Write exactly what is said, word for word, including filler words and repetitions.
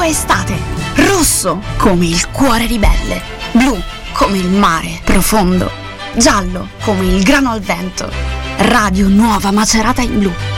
estate, rosso come il cuore ribelle, blu come il mare profondo, giallo come il grano al vento. Radio Nuova Macerata in Blu.